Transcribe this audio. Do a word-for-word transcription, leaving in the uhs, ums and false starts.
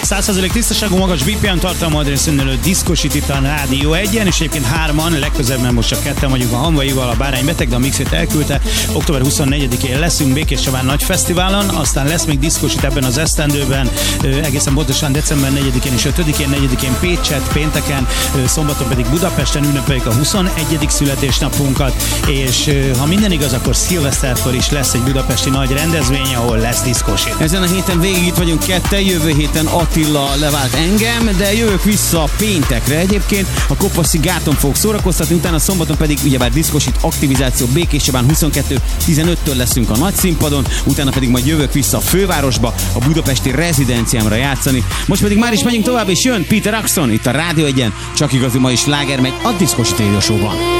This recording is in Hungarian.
száz százalék tisztaságú, magas bé pé em tartalma, adresszönnölő diszkosít itt a Rádió egyen, és egyébként hárman, legközelebb, mert most csak ketten vagyunk a Hanvaival, a Bárány beteg, de a mixét elküldte. október huszonnegyedikén leszünk Békés Csabán nagy fesztiválon, aztán lesz még diszkosít ebben az esztendőben, egészen pontosan december negyedikén és ötödikén, negyedikén Pécset, pénteken, szombaton pedig Budapesten ünnepeljük a huszonegyedik születésnapunkat, és ha minden igaz, akkor szilveszterkor is lesz egy budapesti nagy rendezvény, ahol lesz diszkosít. Ezen a héten végig itt vagyunk ketten, jövő héten Attila levált engem, de jövök vissza péntekre egyébként, a Kopaszi gáton fogok szórakoztatni, utána szombaton pedig ugyebár diszkosít aktivizáció Békés Csabán huszonkettő tizenöttől leszünk a nagy színpadon, utána pedig majd jövök vissza a fővárosba, a budapesti rezidenciámra játszani. Most pedig már is megyünk tovább, és jön Peter Axton itt a Rádió egyen, csak igazi mai sláger megy a Diszkosít Radio Show-ban.